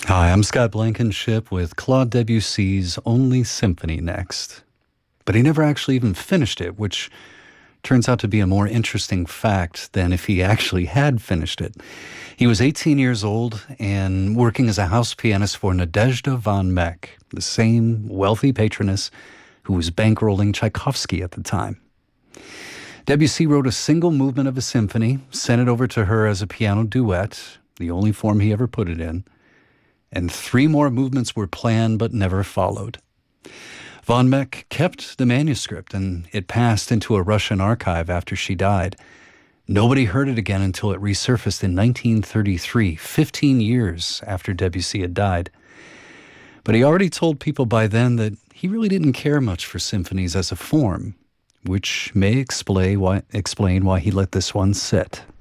Hi, I'm Scott Blankenship with Claude Debussy's Only Symphony next. But he never actually even finished it, which turns out to be a more interesting fact than if he actually had finished it. He was 18 years old and working as a house pianist for Nadezhda von Meck, the same wealthy patroness who was bankrolling Tchaikovsky at the time. Debussy wrote a single movement of a symphony, sent it over to her as a piano duet, the only form he ever put it in, and 3 more movements were planned but never followed. Von Meck kept the manuscript, and it passed into a Russian archive after she died. Nobody heard it again until it resurfaced in 1933, 15 years after Debussy had died. But he already told people by then that he really didn't care much for symphonies as a form, which may explain why he let this one sit.